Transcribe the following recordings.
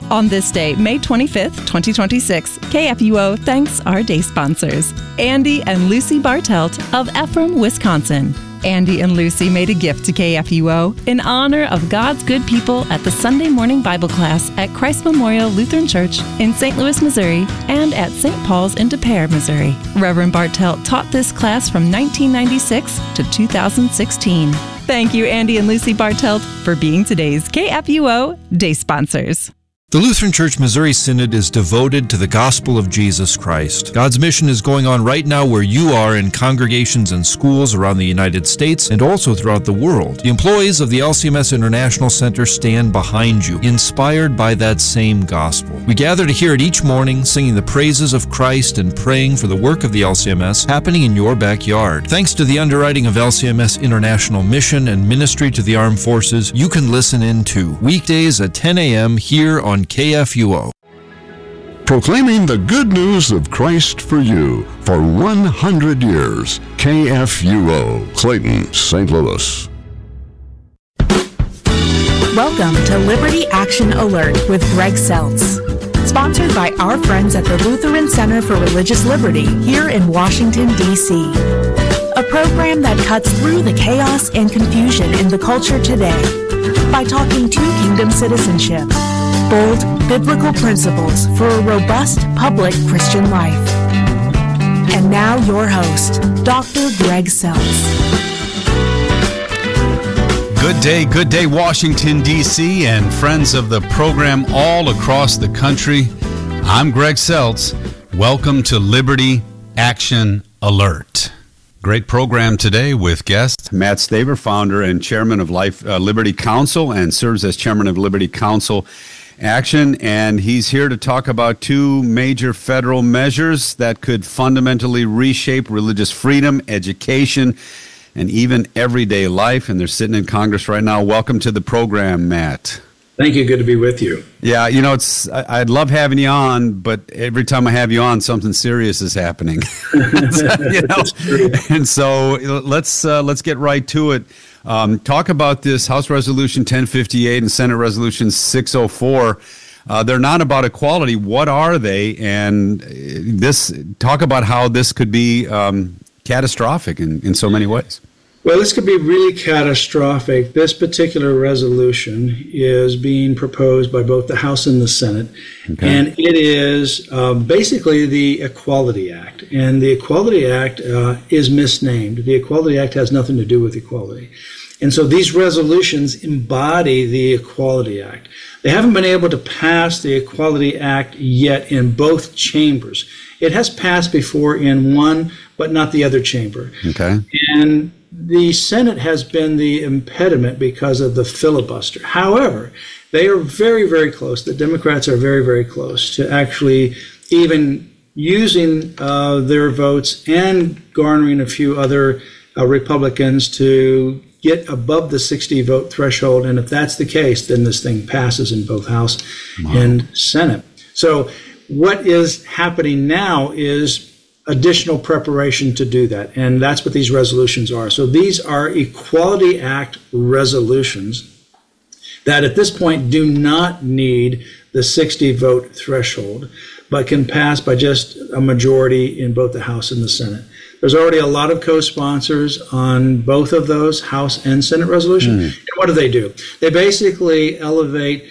On this day, May 25th, 2026, KFUO thanks our day sponsors, Andy and Lucy Bartelt of Ephraim, Wisconsin. Andy and Lucy made a gift to KFUO in honor of God's good people at the Sunday morning Bible class at Christ Memorial Lutheran Church in St. Louis, Missouri, and at St. Paul's in De Pere, Missouri. Reverend Bartelt taught this class from 1996 to 2016. Thank you, Andy and Lucy Bartelt, for being today's KFUO Day sponsors. The Lutheran Church Missouri Synod is devoted to the gospel of Jesus Christ. God's mission is going on right now where you are in congregations and schools around the United States and also throughout the world. The employees of the LCMS International Center stand behind you, inspired by that same gospel. We gather to hear it each morning, singing the praises of Christ and praying for the work of the LCMS happening in your backyard. Thanks to the underwriting of LCMS International Mission and Ministry to the Armed Forces, you can listen in too, weekdays at 10 a.m. here on KFUO. Proclaiming the good news of Christ for you for 100 years. KFUO, Clayton, St. Louis. Welcome to Liberty Action Alert with Greg Seltz. Sponsored by our friends at the Lutheran Center for Religious Liberty here in Washington, D.C. A program that cuts through the chaos and confusion in the culture today by talking to kingdom citizenship, bold biblical principles for a robust public Christian life. And now your host, Dr. Greg Seltz. Good day, Washington, D.C., and friends of the program all across the country. I'm Greg Seltz. Welcome to Liberty Action Alert. Great program today with guest Matt Staver, founder and chairman of Liberty Counsel, and serves as chairman of Liberty Counsel Action, and he's here to talk about two major federal measures that could fundamentally reshape religious freedom, education, and even everyday life, and they're sitting in Congress right now. Welcome to the program, Matt. Thank you. Good to be with you. Yeah, I'd love having you on, but every time I have you on, something serious is happening. And so let's get right to it. Talk about this House Resolution 1058 and Senate Resolution 604. They're not about equality. What are they? And talk about how this could be catastrophic in so many ways. Well, this could be really catastrophic. This particular resolution is being proposed by both the House and the Senate, and it is basically the Equality Act. And the Equality Act is misnamed. The Equality Act has nothing to do with equality. And so these resolutions embody the Equality Act. They haven't been able to pass the Equality Act yet in both chambers. It has passed before in one, but not the other chamber. Okay. And the Senate has been the impediment because of the filibuster. However, they are very, very close. The Democrats are very, very close to actually even using their votes and garnering a few other Republicans to get above the 60 vote threshold. And if that's the case, then this thing passes in both House and Senate. So what is happening now is additional preparation to do that. And that's what these resolutions are. So these are Equality Act resolutions that at this point do not need the 60 vote threshold, but can pass by just a majority in both the House and the Senate. There's already a lot of co-sponsors on both of those House and Senate resolutions. And what do? They basically elevate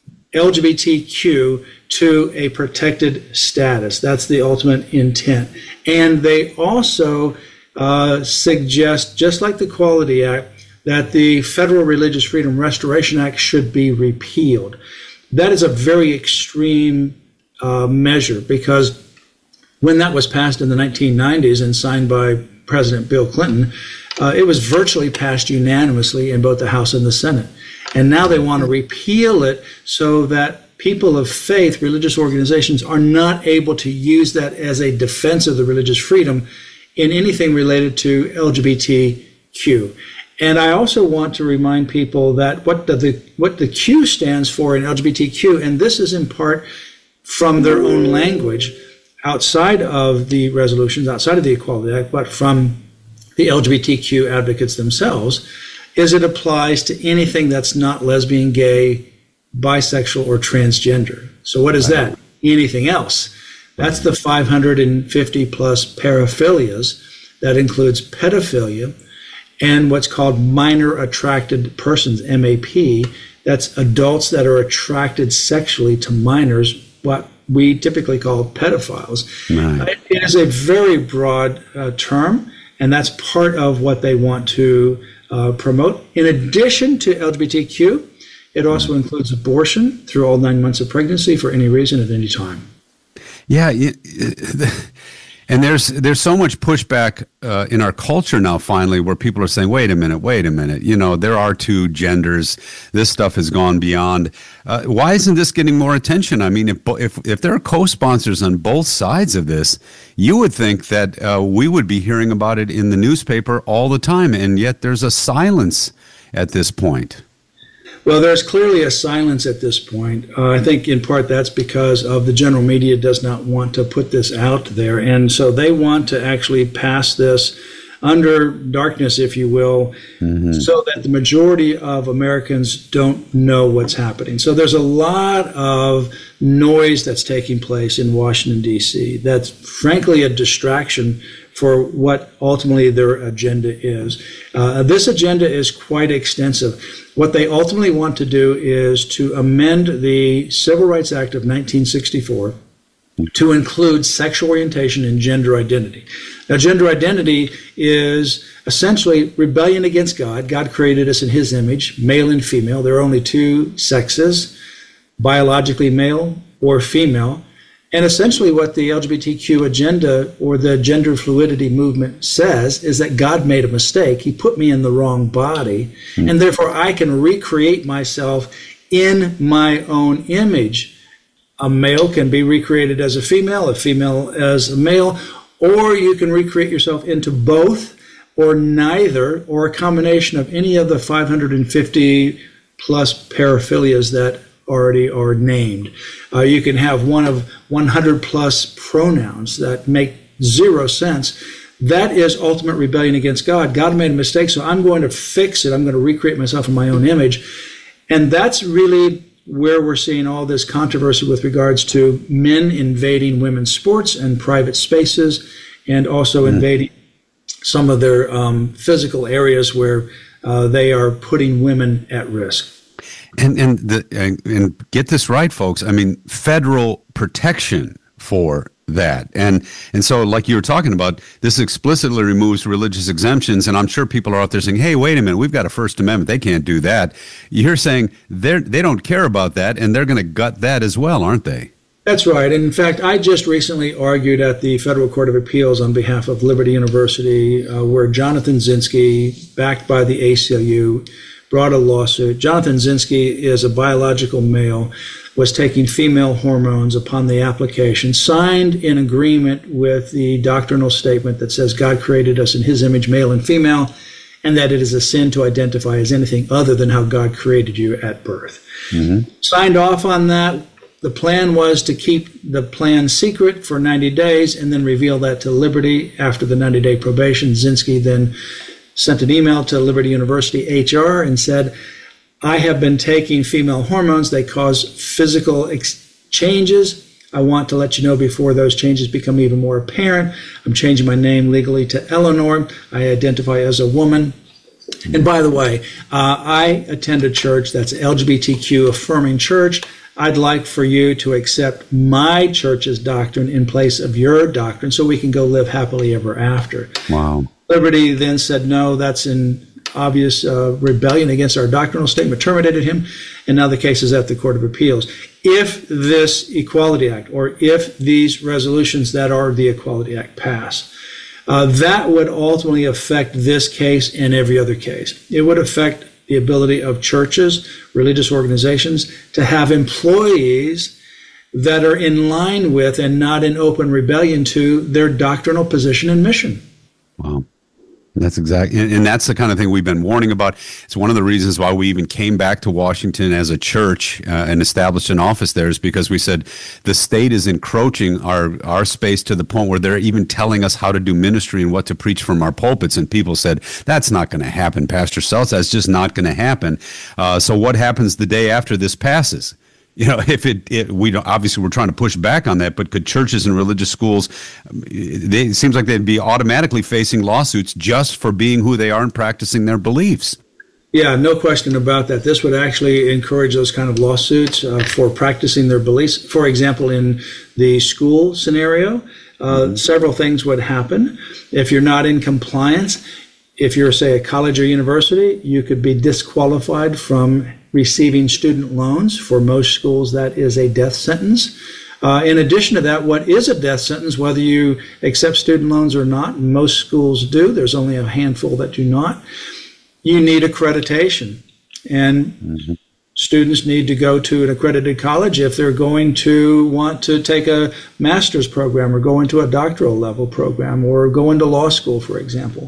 LGBTQ to a protected status. That's the ultimate intent. And they also suggest, just like the Equality Act, that the Federal Religious Freedom Restoration Act should be repealed. That is a very extreme measure, because when that was passed in the 1990s and signed by President Bill Clinton, it was virtually passed unanimously in both the House and the Senate. And now they want to repeal it so that people of faith, religious organizations, are not able to use that as a defense of the religious freedom in anything related to LGBTQ. And I also want to remind people that what the Q stands for in LGBTQ, and this is in part from their own language outside of the resolutions, outside of the Equality Act, but from the LGBTQ advocates themselves, is it applies to anything that's not lesbian, gay, bisexual, or transgender. So what is that? Anything else. That's the 550 plus paraphilias. That includes pedophilia and what's called minor attracted persons, MAP. That's adults that are attracted sexually to minors, what we typically call pedophiles. Right. It is a very broad term, and that's part of what they want to promote. In addition to LGBTQ, it also includes abortion through all 9 months of pregnancy for any reason at any time. Yeah, and there's so much pushback in our culture now, finally, where people are saying, wait a minute, you know, there are two genders. This stuff has gone beyond. Why isn't this getting more attention? I mean, if there are co-sponsors on both sides of this, you would think that we would be hearing about it in the newspaper all the time, and yet there's a silence at this point. Well, there's clearly a silence at this point. I think in part that's because of the general media does not want to put this out there. And so they want to actually pass this under darkness, if you will, so that the majority of Americans don't know what's happening. So there's a lot of noise that's taking place in Washington, D.C. that's frankly a distraction for what ultimately their agenda is. This agenda is quite extensive. What they ultimately want to do is to amend the Civil Rights Act of 1964 to include sexual orientation and gender identity. Now, gender identity is essentially rebellion against God. God created us in his image, male and female. There are only two sexes, biologically male or female. And essentially what the LGBTQ agenda or the gender fluidity movement says is that God made a mistake. He put me in the wrong body, and therefore I can recreate myself in my own image. A male can be recreated as a female as a male, or you can recreate yourself into both or neither, or a combination of any of the 550 plus paraphilias that already are named. You can have one of 100 plus pronouns that make zero sense. That is ultimate rebellion against God. God made a mistake, so I'm going to fix it. I'm going to recreate myself in my own image. And that's really where we're seeing all this controversy with regards to men invading women's sports and private spaces, and also invading some of their physical areas where they are putting women at risk. And get this right, folks. I mean, federal protection for that. And so, like you were talking about, this explicitly removes religious exemptions. And I'm sure people are out there saying, hey, wait a minute, we've got a First Amendment. They can't do that. You're saying they don't care about that, and they're going to gut that as well, aren't they? That's right. And in fact, I just recently argued at the Federal Court of Appeals on behalf of Liberty University, where Jonathan Zinski, backed by the ACLU, brought a lawsuit. Jonathan Zinski is a biological male, was taking female hormones upon the application, signed in agreement with the doctrinal statement that says God created us in his image, male and female, and that it is a sin to identify as anything other than how God created you at birth. Signed off on that. The plan was to keep the plan secret for 90 days and then reveal that to Liberty after the 90-day probation. Zinski then sent an email to Liberty University HR and said, I have been taking female hormones. They cause physical changes. I want to let you know before those changes become even more apparent. I'm changing my name legally to Eleanor. I identify as a woman. And by the way, I attend a church that's LGBTQ affirming church. I'd like for you to accept my church's doctrine in place of your doctrine so we can go live happily ever after. Wow. Liberty then said, no, that's in obvious rebellion against our doctrinal statement, terminated him, and now the case is at the Court of Appeals. If this Equality Act, or if these resolutions that are the Equality Act pass, that would ultimately affect this case and every other case. It would affect the ability of churches, religious organizations, to have employees that are in line with and not in open rebellion to their doctrinal position and mission. Wow. That's exactly, and that's the kind of thing we've been warning about. It's one of the reasons why we even came back to Washington as a church and established an office there, is because we said the state is encroaching our space to the point where they're even telling us how to do ministry and what to preach from our pulpits. And people said, that's not going to happen, Pastor Seltz. That's just not going to happen. So what happens the day after this passes? You know, if we don't, obviously we're trying to push back on that, but could churches and religious schools, it seems like they'd be automatically facing lawsuits just for being who they are and practicing their beliefs. Yeah, no question about that. This would actually encourage those kind of lawsuits for practicing their beliefs. For example, in the school scenario, several things would happen. If you're not in compliance, if you're, say, a college or university, you could be disqualified from receiving student loans. For most schools, that is a death sentence. In addition to that, what is a death sentence, whether you accept student loans or not, most schools do, there's only a handful that do not, you need accreditation. And students need to go to an accredited college if they're going to want to take a master's program or go into a doctoral level program or go into law school, for example.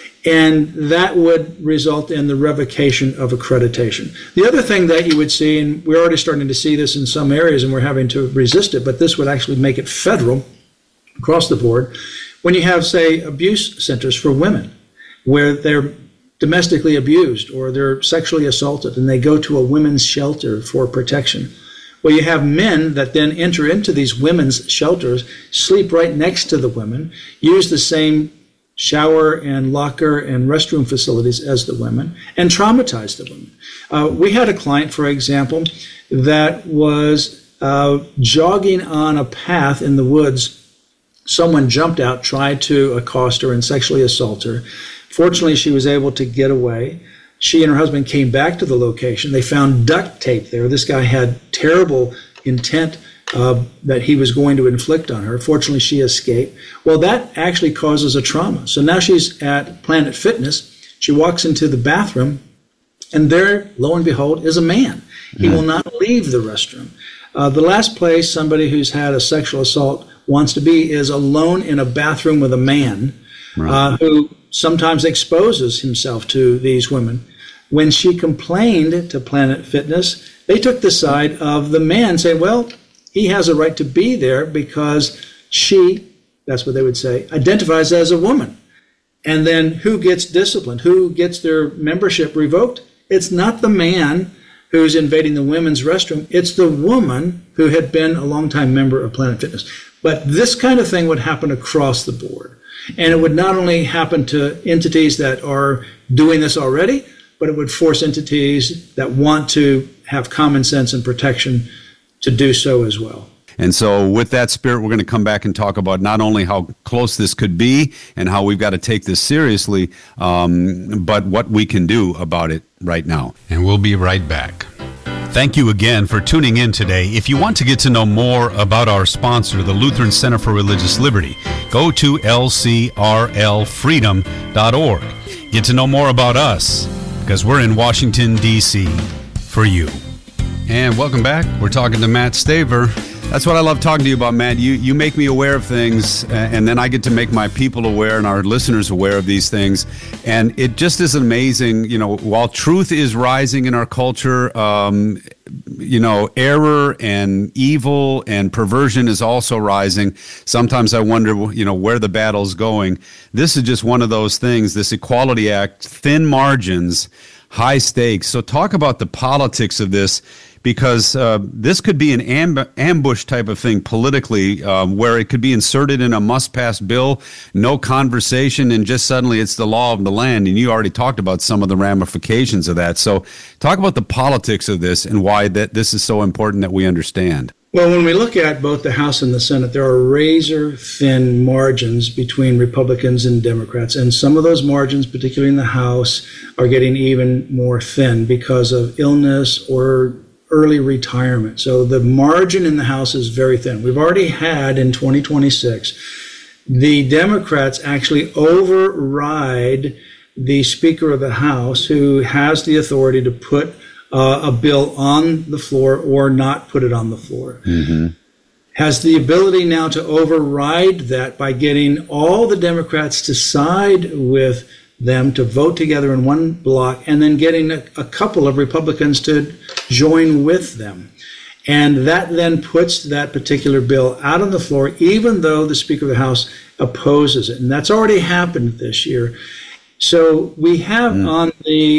And that would result in the revocation of accreditation. The other thing that you would see, and we're already starting to see this in some areas and we're having to resist it, but this would actually make it federal across the board, when you have, say, abuse centers for women where they're domestically abused or they're sexually assaulted and they go to a women's shelter for protection. Well, you have men that then enter into these women's shelters, sleep right next to the women, use the same shower and locker and restroom facilities as the women, and traumatize the women. We had a client, for example, that was jogging on a path in the woods. Someone jumped out, tried to accost her and sexually assault her. Fortunately, she was able to get away. She and her husband came back to the location. They found duct tape there. This guy had terrible intent that he was going to inflict on her. Fortunately, she escaped. Well, that actually causes a trauma. So now she's at Planet Fitness. She walks into the bathroom, and there, lo and behold, is a man. He will not leave the restroom. The last place somebody who's had a sexual assault wants to be is alone in a bathroom with a man who sometimes exposes himself to these women. When she complained to Planet Fitness, they took the side of the man, saying, well, he has a right to be there because she, that's what they would say, identifies as a woman. And then who gets disciplined? Who gets their membership revoked? It's not the man who's invading the women's restroom. It's the woman who had been a longtime member of Planet Fitness. But this kind of thing would happen across the board. And it would not only happen to entities that are doing this already, but it would force entities that want to have common sense and protection to do so as well. And so with that spirit, we're going to come back and talk about not only how close this could be and how we've got to take this seriously, but what we can do about it right now. And we'll be right back. Thank you again for tuning in today. If you want to get to know more about our sponsor, the Lutheran Center for Religious Liberty, go to lcrlfreedom.org. Get to know more about us, because we're in Washington, D.C. for you. And welcome back. We're talking to Matt Staver. That's what I love talking to you about, Matt. You make me aware of things, and then I get to make my people aware and our listeners aware of these things. And it just is amazing, while truth is rising in our culture, error and evil and perversion is also rising. Sometimes I wonder, where the battle's going. This is just one of those things, this Equality Act, thin margins, high stakes. So talk about the politics of this, because this could be an ambush type of thing politically, where it could be inserted in a must-pass bill, no conversation, and just suddenly it's the law of the land. And you already talked about some of the ramifications of that. So talk about the politics of this and why that this is so important that we understand. Well, when we look at both the House and the Senate, there are razor-thin margins between Republicans and Democrats. And some of those margins, particularly in the House, are getting even more thin because of illness or early retirement. So the margin in the House is very thin. We've already had in 2026, the Democrats actually override the Speaker of the House, who has the authority to put a bill on the floor or not put it on the floor. Has the ability now to override that by getting all the Democrats to side with them to vote together in one block, and then getting a couple of Republicans to join with them. And that then puts that particular bill out on the floor, even though the Speaker of the House opposes it. And that's already happened this year. So we have on the